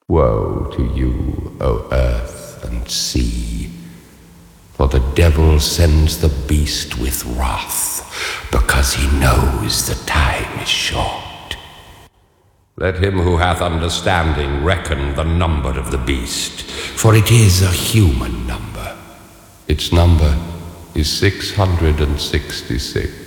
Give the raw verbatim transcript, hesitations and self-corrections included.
Woe to you, O earth and sea, for the devil sends the beast with wrath, because he knows the time is short. Let him who hath understanding reckon the number of the beast, for it is a human number. Its number is six hundred and sixty-six.